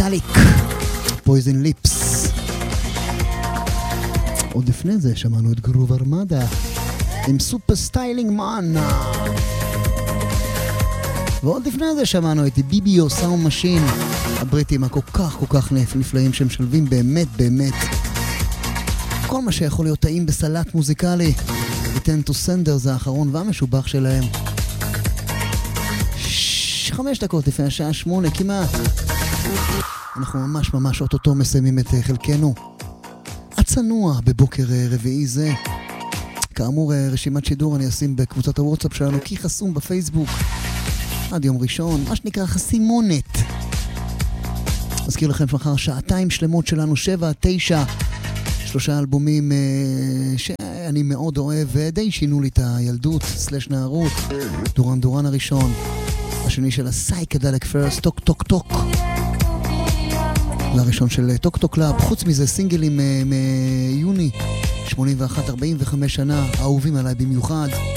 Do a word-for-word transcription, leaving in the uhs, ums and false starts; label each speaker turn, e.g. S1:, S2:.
S1: פנקדליק, פויזן ליפס. עוד לפני זה שמענו את גרוב ארמדה עם סופר סטיילינג מן, ועוד לפני זה שמענו את ביביו סאונד משין, הבריטים הכל כך כל כך נפלאים שמשלבים באמת באמת כל מה שיכול להיות טעים בסלט מוזיקלי. איתן טו סנדר זה האחרון והמשובח שלהם. ש... חמש דקות לפני השעה שמונה כמעט. אנחנו ממש ממש אוטוטו מסיימים את חלקנו הצנוע בבוקר רביעי זה. כאמור, רשימת שידור אני אשים בקבוצת הוואטסאפ שלנו כי חסום בפייסבוק עד יום ראשון, מה שנקרא חסימונת. אזכיר לכם שמחר שעתיים שלמות שלנו, שבע, תשע, שלושה אלבומים אה, שאני מאוד אוהב ודי שינו לי את הילדות סלש נערות. דורן דורן הראשון, השני של הסייקדליק פרסט, טוק טוק טוק, והראשון של טוק טוק קלאב. חוץ מזה סינגלים מיוני שמונים ואחת, ארבעים וחמש שנה, אהובים עליי במיוחד.